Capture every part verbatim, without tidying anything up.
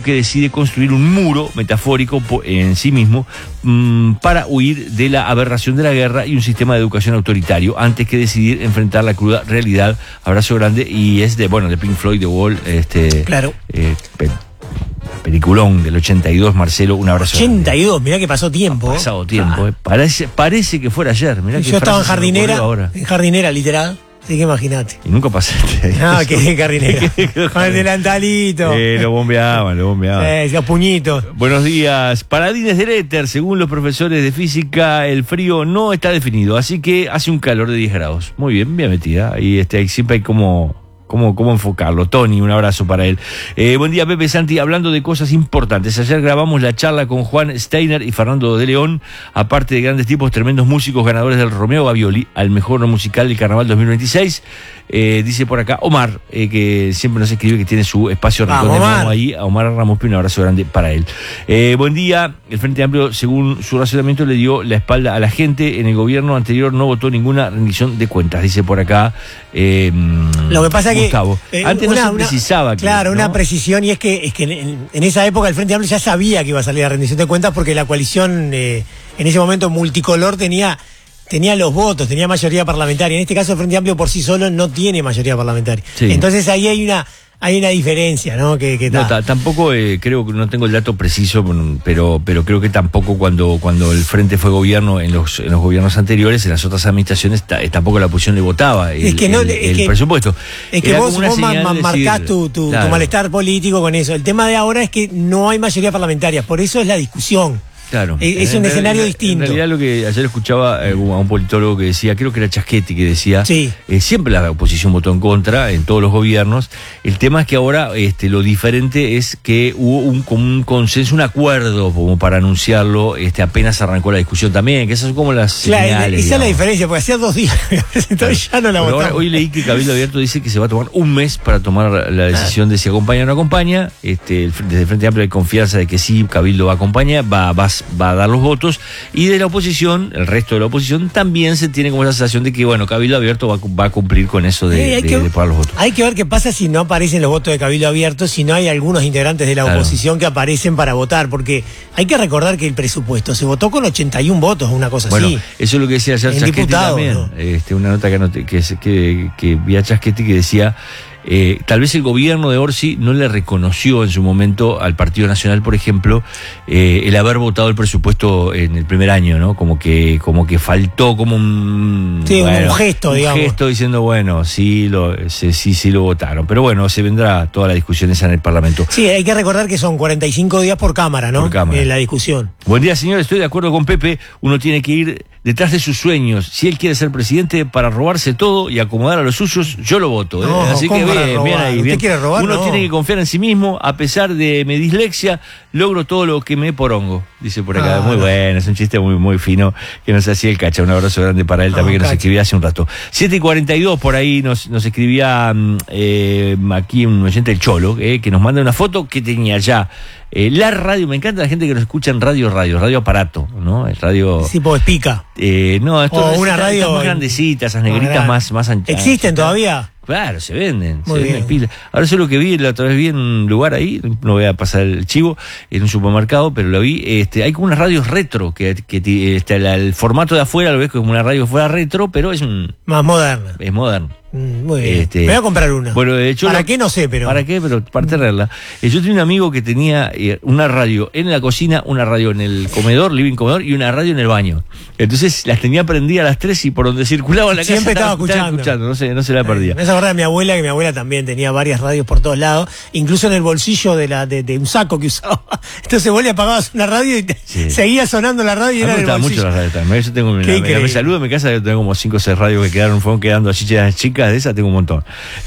que decide construir un muro metafórico en sí mismo mmm, para huir de la aberración de la guerra y un sistema de educación autoritario antes que decidir enfrentar la cruda realidad. Abrazo grande. Y es de, bueno, de Pink Floyd, The Wall, este, claro. Eh, pe peliculón del ochenta y dos, Marcelo, un abrazo. ochenta y dos, grande. Mirá que pasó tiempo. Ha pasado tiempo, ah. eh. parece, parece que fuera ayer. Mirá Yo estaba en jardinera, en jardinera literal. Así que imagínate. Y nunca pasaste ahí. No, que jardinera. Con el delantalito. Eh, lo bombeaban, lo bombeaban. Eh, los puñitos. Buenos días. Paladines del éter, según los profesores de física, el frío no está definido, así que hace un calor de diez grados. Muy bien, bien metida. Y este, siempre hay como... ¿Cómo, ¿Cómo enfocarlo? Tony, un abrazo para él. Eh, buen día, Pepe, Santi. Hablando de cosas importantes, ayer grabamos la charla con Juan Steiner y Fernando de León, aparte de grandes tipos, tremendos músicos, ganadores del Romeo Gavioli, al mejor musical del Carnaval dos mil veintiséis. Eh, dice por acá Omar, eh, que siempre nos escribe, que tiene su espacio Rincón de Momo ahí. A Omar Ramos, un abrazo grande para él. Eh, buen día. El Frente Amplio, según su razonamiento, le dio la espalda a la gente. En el gobierno anterior no votó ninguna rendición de cuentas, dice por acá eh, Lo que pasa Gustavo. que eh, antes una, no se precisaba. Una, claro, ¿no? una precisión, y es que, es que en, en esa época el Frente Amplio ya sabía que iba a salir la rendición de cuentas, porque la coalición eh, en ese momento multicolor tenía... tenía los votos, tenía mayoría parlamentaria. En este caso el Frente Amplio por sí solo no tiene mayoría parlamentaria. Sí. Entonces ahí hay una hay una diferencia, ¿no? Que, que no, tampoco eh, creo que no tengo el dato preciso, pero pero creo que tampoco cuando cuando el Frente fue gobierno en los en los gobiernos anteriores, en las otras administraciones, tampoco la oposición le votaba el, es que no, el, es el que, presupuesto. Es que Era vos, vos ma marcás tu, tu, claro. tu malestar político con eso. El tema de ahora es que no hay mayoría parlamentaria, por eso es la discusión. Claro. Es un en, escenario en, distinto. En realidad, lo que ayer escuchaba eh, a un politólogo que decía, creo que era Chasquetti, que decía, sí. eh, siempre la oposición votó en contra en todos los gobiernos. El tema es que ahora este, lo diferente es que hubo un, un consenso, un acuerdo como para anunciarlo, este, apenas arrancó la discusión también, que esas son como las claro, señales. Esa digamos. Es la diferencia, porque hacía dos días entonces claro. ya no la votamos. Ahora, hoy leí que Cabildo Abierto dice que se va a tomar un mes para tomar la decisión de si acompaña o no acompaña. Este, el, desde el Frente Amplio hay confianza de que sí, Cabildo va a acompañar, va, va, va a dar los votos. Y de la oposición, el resto de la oposición, también se tiene como la sensación de que, bueno, Cabildo Abierto va, va a cumplir con eso de, eh, de, que, de pagar los votos. Hay que ver qué pasa si no aparecen los votos de Cabildo Abierto, si no hay algunos integrantes de la claro. oposición que aparecen para votar, porque hay que recordar que el presupuesto se votó con ochenta y un votos, una cosa bueno, así. Bueno, eso es lo que decía ayer Chasquetti diputado, también. ¿No? Este, una nota que, anoté, que, que, que vi a Chasquetti que decía... Eh, tal vez el gobierno de Orsi no le reconoció en su momento al Partido Nacional, por ejemplo, eh, el haber votado el presupuesto en el primer año, ¿no? Como que como que faltó como un, sí, bueno, un gesto, un digamos. gesto diciendo, bueno, sí, lo, sí, sí, sí lo votaron. Pero bueno, se vendrá toda la discusión esa en el Parlamento. Sí, hay que recordar que son cuarenta y cinco días por cámara, ¿no? Por cámara. Eh, la discusión. Buen día, señor. Estoy de acuerdo con Pepe. Uno tiene que ir detrás de sus sueños. Si él quiere ser presidente para robarse todo y acomodar a los suyos, yo lo voto. ¿eh? No, Así que bien, bien ahí. Bien. Quiere robar, uno no. tiene que confiar en sí mismo, a pesar de mi dislexia, logro todo lo que me porongo, dice por acá. Ah, muy no. bueno, es un chiste muy muy fino que nos hacía el Cacha. Un abrazo grande para él no, también, que nos Cacha. escribía hace un rato. siete y cuarenta y dos por ahí nos, nos escribía eh, aquí un oyente, el Cholo, eh, que nos manda una foto que tenía ya eh, la radio. Me encanta la gente que nos escucha en radio, radio, radio aparato, ¿no? El radio... Tipo espica. Eh, no, esto o es, una radio más grandecitas, esas negritas más, más, más anchas. ¿Existen todavía? Claro, se venden, Muy se bien. venden pilas. Ahora solo que vi, la otra vez vi en un lugar ahí, no voy a pasar el chivo, en un supermercado, pero lo vi, este, hay como unas radios retro, que, que este, la, el formato de afuera lo ves como una radio fuera retro, pero es un... Más moderna. Es moderno. Muy bien. Este, me voy a comprar una. Bueno, de hecho, ¿Para lo, qué? No sé, pero... ¿Para qué? Pero para tenerla. Eh, yo tenía un amigo que tenía eh, una radio en la cocina, una radio en el comedor, living comedor, y una radio en el baño. Entonces las tenía prendidas a las tres y por donde circulaba la Siempre casa estaba, estaba escuchando. Estaba escuchando, no se, no se la perdía. Me hace acordar de mi abuela, que mi abuela también tenía varias radios por todos lados, incluso en el bolsillo de la de, de un saco que usaba. Entonces vos le apagabas una radio y te, sí. seguía sonando la radio y a era mí me el bolsillo. mucho la radio también. Yo tengo una, me, me saludo en mi casa, yo tengo como cinco o seis radios que quedaron, fueron quedando así chicas, de esas tengo un montón.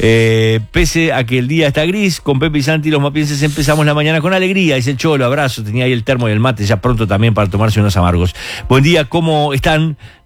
Eh, pese a que el día está gris, con Pepe y Santi los mapienses empezamos la mañana con alegría, dice el Cholo, abrazo, tenía ahí el termo y el mate, ya pronto también para tomarse unos amargos. Buen día, ¿cómo están?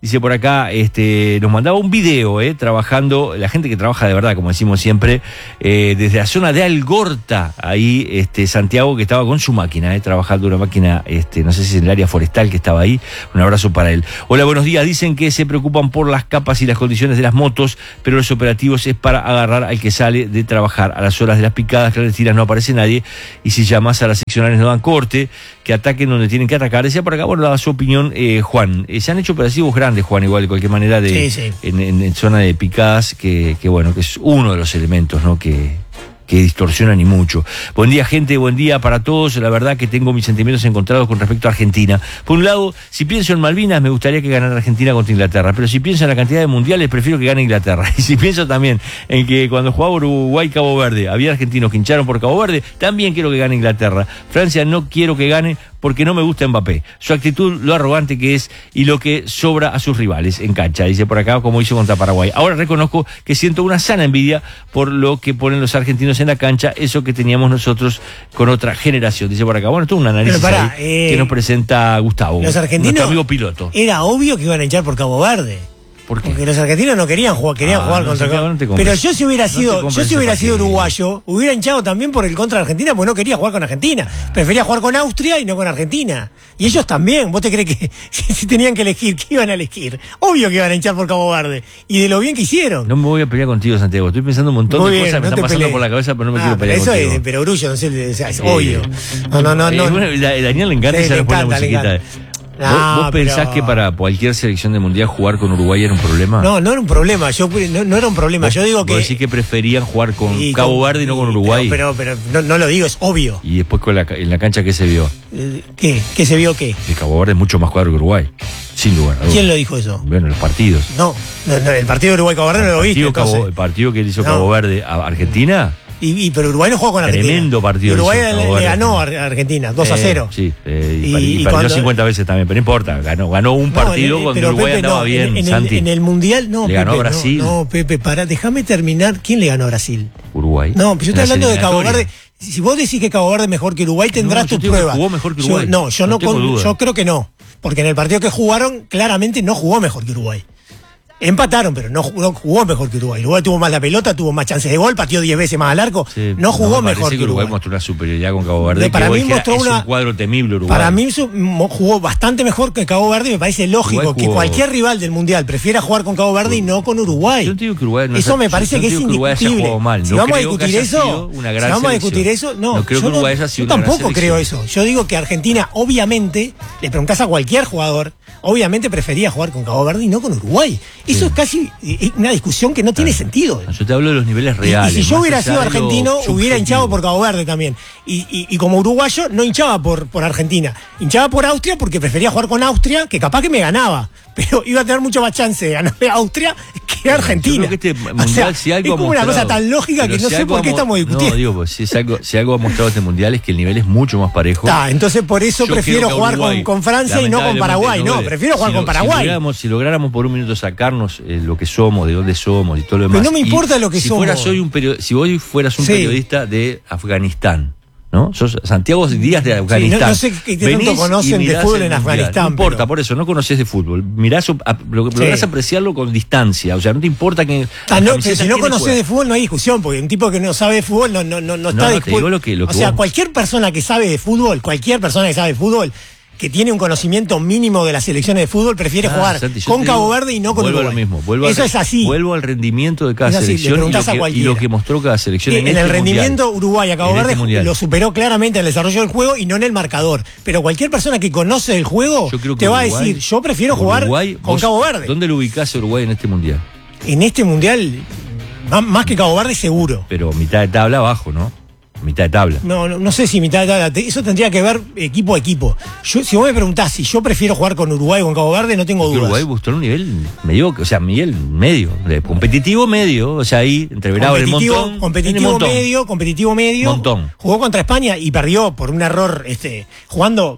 dice por acá, este, nos mandaba un video, eh, trabajando, la gente que trabaja de verdad, como decimos siempre, eh, desde la zona de Algorta, ahí, este, Santiago, que estaba con su máquina, eh, trabajando una máquina, este, no sé si es en el área forestal que estaba ahí. Un abrazo para él. Hola, buenos días. Dicen que se preocupan por las capas y las condiciones de las motos, pero los operativos es para agarrar al que sale de trabajar. A las horas de las picadas clandestinas no aparece nadie, y si llamas a las seccionales no dan corte, que ataquen donde tienen que atacar. Decía por acá, bueno, daba su opinión eh, Juan. Eh, se han hecho operativos grandes, Juan, igual de cualquier manera, de, sí, sí. En, en, en zona de picadas, que, que bueno, que es uno de los elementos, ¿no? que que distorsiona ni mucho. Buen día, gente, buen día para todos. La verdad que tengo mis sentimientos encontrados con respecto a Argentina. Por un lado, si pienso en Malvinas, me gustaría que ganara Argentina contra Inglaterra, pero si pienso en la cantidad de mundiales, prefiero que gane Inglaterra. Y si pienso también en que cuando jugaba Uruguay Cabo Verde, había argentinos que hincharon por Cabo Verde, también quiero que gane Inglaterra. Francia no quiero que gane porque no me gusta Mbappé. Su actitud, lo arrogante que es y lo que sobra a sus rivales en cancha. Dice por acá, como hizo contra Paraguay. Ahora reconozco que siento una sana envidia por lo que ponen los argentinos en la cancha, eso que teníamos nosotros con otra generación. Dice por acá, bueno, esto es un análisis pará, ahí, eh, que nos presenta Gustavo, los argentinos, nuestro amigo piloto. Era obvio que iban a hinchar por Cabo Verde. ¿Por qué? Porque los argentinos no querían jugar, querían Ah, jugar no, contra Santiago, no te Cabo compres. Pero yo si hubiera No te sido, compres yo si hubiera ese sido partido. uruguayo, hubiera hinchado también por el contra Argentina, porque no quería jugar con Argentina. Prefería jugar con Austria y no con Argentina. Y ellos también. ¿Vos te crees que si tenían que elegir, qué iban a elegir? Obvio que iban a hinchar por Cabo Verde. Y de lo bien que hicieron. No me voy a pelear contigo, Santiago. Estoy pensando un montón Muy de bien, cosas que me no están te pasando pelees. por la cabeza, pero no me Ah, quiero pelear eso contigo. es de perogrullo, no sé, o sea, es Eh, obvio. No, no, no, eh, no. bueno, a Daniel le encanta Sí, esa le respuesta encanta, le musiquita. encanta. ¿Vos, No, vos pensás pero- que para cualquier selección de mundial jugar con Uruguay era un problema? No, no era un problema. Yo no, no era un problema. Vos- Yo digo que. Vos decís que preferían jugar con y Cabo con- Verde y no con y- Uruguay. Pero, pero, pero no, no lo digo, es obvio. Y después con la, en la cancha, ¿qué se vio? Eh, ¿Qué? ¿Qué se vio qué? El Cabo Verde es mucho más cuadro que Uruguay. Sin lugar a dudas. ¿Quién lo dijo eso? Bueno, los partidos. No, no, no, el partido de Uruguay-Cabo Verde no lo el, viste. partido Cabo- entonces. el partido que hizo No. Cabo Verde a Argentina. Y, y- pero Uruguay no jugó con Argentina. Tremendo partido Uruguay hizo Cabo le, le Verde. ganó a Argentina, dos a cero. Eh, sí, eh, y, Y- per- y y perdió cuando- cincuenta veces también, pero no importa. Ganó, ganó un No, partido en- cuando pero Uruguay Pepe, andaba no, bien, en, en Santi. el, en el Mundial, no, Le ganó Pepe, a Brasil. No, no, Pepe, pará, déjame terminar. ¿Quién le ganó a Brasil? Uruguay. No, pero yo En estoy las hablando de Cabo eliminatorias. Verde. Si vos decís que Cabo Verde es mejor que Uruguay, tendrás No, yo tu digo que prueba. jugó mejor que Yo- Uruguay. no, yo No no, tengo con- duda. yo creo que no. Porque en el partido que jugaron, claramente no jugó mejor que Uruguay. Empataron, pero no jugó, no jugó mejor que Uruguay. Uruguay tuvo más la pelota, tuvo más chances de gol, pateó diez veces más al arco. Sí, no jugó me mejor parece que que Uruguay Uruguay. mostró una superioridad con Cabo Verde. No, para que vos mí dijeras, mostró es una- un cuadro temible Uruguay. Para mí su- mo- jugó bastante mejor que Cabo Verde y me parece lógico Uruguay que jugó- cualquier rival del Mundial prefiera jugar con Cabo Verde y no con Uruguay. Yo no te digo que Uruguay no eso haya- me parece yo no que es digo que Uruguay haya indiscutible. jugado mal. Si No vamos a creo que discutir haya eso, sido una gran si vamos a selección. discutir eso, no, No creo yo que Uruguay haya sido yo una gran tampoco creo selección. eso. Yo digo que Argentina, obviamente, le preguntás a cualquier jugador, obviamente prefería jugar con Cabo Verde y no con Uruguay. Eso Sí. es casi eh, una discusión que no tiene sentido. Yo te hablo de los niveles Y- reales. Y, si yo más hubiera allá sido de lo argentino, hubiera subjetivo. hinchado por Cabo Verde también. Y, y- y como uruguayo, no hinchaba por, por Argentina. Hinchaba por Austria porque prefería jugar con Austria, que capaz que me ganaba. Pero iba a tener mucho más chance de ganarle a Austria que a Argentina. Yo creo que este O mundial, sea, si algo es ha como una mostrado- cosa tan lógica que pero no si sé algo por qué ha mo- estamos discutiendo. No, digo, pues, si, es algo, si algo ha mostrado este mundial es que el nivel es mucho más parejo. Ah, entonces por eso Yo prefiero creo que jugar Uruguay, con, con Francia y no con lamentablemente, Paraguay. No, duele. prefiero jugar Si con lo- Paraguay. Si lográramos, si lográramos por un minuto sacarnos eh, lo que somos, de dónde somos y todo lo demás. Pero no me y importa lo que si somos. Fueras hoy un perio- si hoy fueras un Sí. periodista de Afganistán, ¿no? Sos Santiago Díaz de Afganistán. no- no sé qué tanto Venís conocen y de mirás fútbol el en mundial. Afganistán, No importa, pero- por eso, no conoces de fútbol. Mirás, o- a- lo, Sí. lográs apreciarlo con distancia. O sea, no te importa que. Ah, las no, camisetas pero si no quién conoces juega. de fútbol no hay discusión, porque un tipo que no sabe de fútbol no, no, no, no está No, no, de te digo lo que- lo O que sea, vos- cualquier persona que sabe de fútbol, cualquier persona que sabe de fútbol, que tiene un conocimiento mínimo de las selecciones de fútbol, prefiere Ah, jugar Santi, yo con te Cabo digo, Verde y no con vuelvo Uruguay. a lo mismo. Vuelvo Eso al, es así. Vuelvo al rendimiento de cada Es así, le selección y lo, preguntás a que, y cualquiera. lo que mostró cada selección Sí, en, en este el rendimiento mundial. Uruguay a Cabo En Verde este mundial. lo superó claramente en el desarrollo del juego y no en el marcador. Pero cualquier persona que conoce el juego Yo creo que te va a Uruguay- decir, yo prefiero jugar Uruguay, con vos, Cabo Verde. ¿Dónde lo ubicás a Uruguay en este mundial? En este mundial, más- más que Cabo Verde seguro. Pero mitad de tabla abajo, ¿no? Mitad de tabla. No, no, no sé si mitad de tabla. Te- Eso tendría que ver equipo a equipo. Yo, si vos me preguntás si yo prefiero jugar con Uruguay o con Cabo Verde, no tengo Que dudas. Uruguay mostró un nivel medio, o sea, nivel medio, de competitivo medio, o sea, ahí, entreverado en el competitivo, montón. competitivo en el montón. medio, competitivo medio. Montón. Jugó contra España y perdió por un error, este, jugando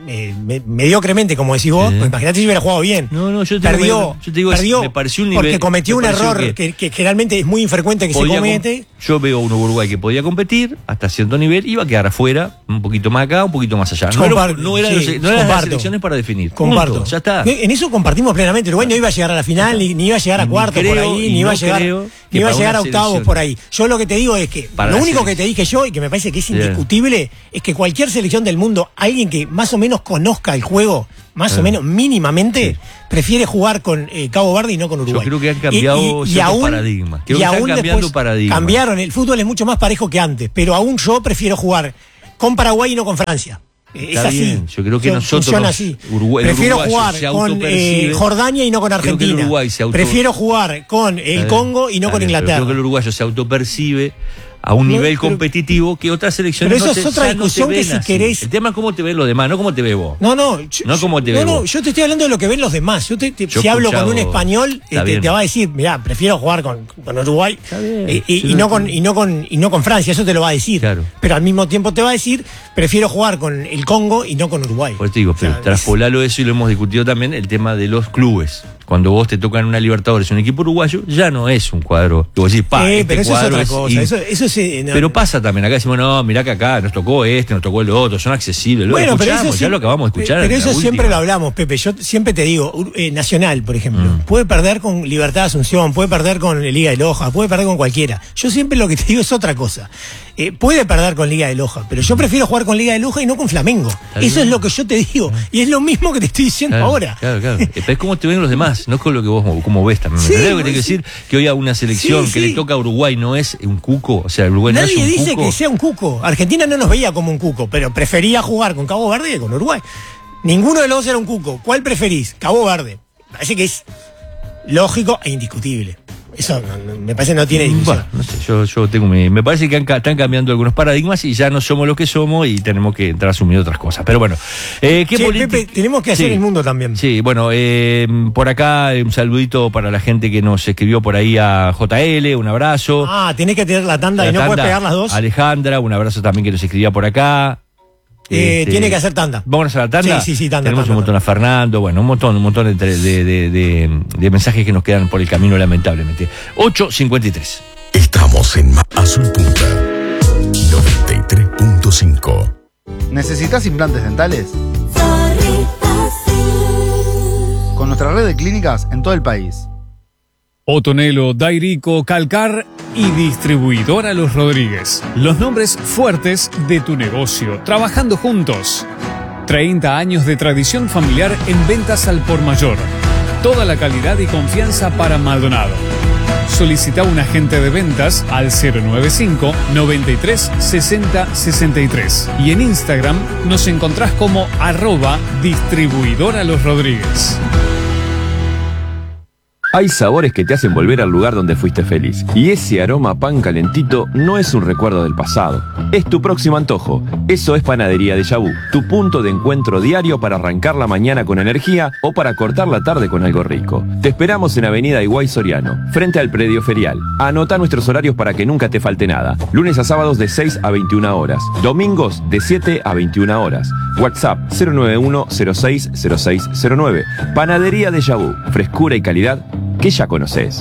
eh, me- mediocremente, como decís vos, Sí. pues imagínate si hubiera jugado bien. No, no, yo te perdió, digo- yo te digo, es- perdió me pareció un nivel- porque cometió me un pareció error que- que, que generalmente es muy infrecuente que se Podía comete. com- yo veo un Uruguay que podía competir hasta cierto nivel, iba a quedar afuera, un poquito más acá, un poquito más allá. No, era, Comparto, no era, sí, los- no eran las comparto. elecciones para definir. Comparto. Punto, ya está. En eso compartimos plenamente. Uruguay no iba a llegar a la final, ni, ni iba a llegar a Ni cuartos por creo, ahí, y ni iba a no llegar, creo que ni iba a para llegar a una octavos selección. por ahí. Yo lo que te digo es que Para lo la único que selección. te dije yo y que me parece que es Bien. indiscutible es que cualquier selección del mundo, alguien que más o menos conozca el juego, más o menos mínimamente, Sí. prefiere jugar con eh, Cabo Verde y no con Uruguay. Yo creo que han cambiado ciertos paradigmas. Creo y que están aún cambiando después paradigmas. Cambiaron, el fútbol es mucho más parejo que antes, pero aún yo prefiero jugar con Paraguay y no con Francia. Eh, Está es así. bien, yo creo que Yo- nosotros funciona nos- así. Uruguay- el Prefiero uruguayo jugar se con autopercibe. eh, Jordania y no con Creo que el Argentina. Uruguay se auto- Prefiero jugar con el Está Congo bien, y no está con bien, pero Inglaterra. Creo que el uruguayo se autopercibe a un No, nivel pero- competitivo que otras selecciones pero eso no te- es otra ya no te discusión que ven si así. querés- El tema es cómo te ven los demás, no cómo te ves vos. No, no, yo, No como te no, ves no, vos. yo te estoy hablando de lo que ven los demás. Yo te, te- Yo si he hablo con un escuchado- español, Está eh, te, bien. te va a decir, mirá, prefiero jugar con, con Uruguay Está bien. eh, y, Sí, y lo no con, entiendo. y, no con, y no con Francia, eso te lo va a decir. Claro. Pero al mismo tiempo te va a decir, prefiero jugar con el Congo y no con Uruguay. Por eso te digo, O sea, pero traspolalo eso y lo hemos discutido también, el tema de los clubes. Cuando vos te tocan una Libertadores, un equipo uruguayo, ya no es un cuadro. Que vos decís, pa, Eh, este pero eso es cuadro otra es cosa. in- Eso, eso es, eh, no- Pero pasa también, acá decimos, no, mirá que acá nos tocó este, nos tocó el otro, son accesibles. Lo Bueno, pero escuchamos, eso ya sí- lo acabamos de escuchar. Pero en eso la siempre última. lo hablamos, Pepe. Yo siempre te digo, Ur- eh, Nacional, por ejemplo, Mm. puede perder con Libertad de Asunción, puede perder con Liga de Loja, puede perder con cualquiera. Yo siempre lo que te digo es otra cosa. Eh, puede perder con Liga de Loja, pero yo prefiero jugar con Liga de Loja y no con Flamengo. Eso bien. es lo que yo te digo. Y es lo mismo que te estoy diciendo Claro, ahora. Claro, claro. Eh, Pero es como te ven los demás, no es con lo que vos como ves también. Sí, ¿Entendés lo que te pues, quiero sí. decir? Que hoy a una selección Sí, que sí. le toca a Uruguay no es un cuco, o sea, Uruguay no Nadie es un dice cuco. que sea un cuco. Argentina no nos veía como un cuco, pero prefería jugar con Cabo Verde que con Uruguay. Ninguno de los dos era un cuco. ¿Cuál preferís? Cabo Verde. Parece que es lógico e indiscutible. Eso no- no- me parece que no tiene discusión. Bueno, no sé, yo, yo tengo mi- me parece que han ca- están cambiando algunos paradigmas y ya no somos lo que somos y tenemos que entrar a asumir otras cosas. Pero bueno, eh, ¿qué Che, política- Pepe, tenemos que hacer Sí. el mundo también. Sí, bueno, eh, por acá eh, un saludito para la gente que nos escribió por ahí a J L, un abrazo. Ah, tenés que tener la tanda La y no puedes tanda, pegar las dos. Alejandra, un abrazo también que nos escribía por acá. Eh, Este, tiene que hacer tanda. Vamos a la tanda. Sí, sí, sí, tanda, Tenemos tanda, un montón a Fernando, bueno, un montón, un montón de, de, de- de- de mensajes que nos quedan por el camino, lamentablemente. ocho cincuenta y tres. Estamos en Ma- Azul Punta noventa y tres punto cinco. ¿Necesitas implantes dentales? Con nuestra red de clínicas en todo el país. Otonelo, Dairico, Calcar y Distribuidora Los Rodríguez. Los nombres fuertes de tu negocio, trabajando juntos. treinta años de tradición familiar en ventas al por mayor. Toda la calidad y confianza para Maldonado. Solicita un agente de ventas al cero noventa y cinco, noventa y tres, sesenta, sesenta y tres. Y en Instagram nos encontrás como arroba Distribuidora Los Rodríguez. Hay sabores que te hacen volver al lugar donde fuiste feliz. Y ese aroma a pan calentito no es un recuerdo del pasado. Es tu próximo antojo. Eso es Panadería Déjà Vu, tu punto de encuentro diario para arrancar la mañana con energía o para cortar la tarde con algo rico. Te esperamos en Avenida Higuay Soriano, frente al predio ferial. Anota nuestros horarios para que nunca te falte nada. Lunes a sábados de seis a veintiuna horas. Domingos de siete a veintiuna horas. WhatsApp cero nueve uno cero seis cero seis cero nueve. Panadería Déjà Vu, frescura y calidad que ya conoces.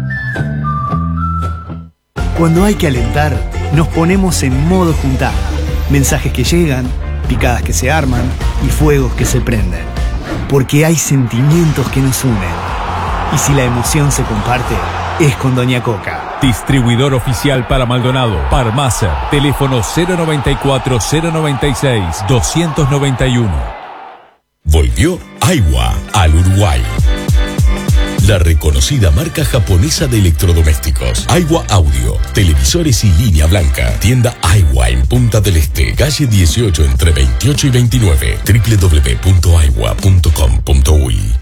Cuando hay que alentar, nos ponemos en modo juntada. Mensajes que llegan, picadas que se arman y fuegos que se prenden. Porque hay sentimientos que nos unen. Y si la emoción se comparte, es con Doña Coca. Distribuidor oficial para Maldonado, Parmaser, teléfono cero noventa y cuatro, cero noventa y seis, doscientos noventa y uno. Volvió Aiwa al Uruguay. La reconocida marca japonesa de electrodomésticos. Aiwa Audio, televisores y línea blanca. Tienda Aiwa en Punta del Este, calle dieciocho entre veintiocho y veintinueve. doble u doble u doble u punto aiwa punto com punto uy.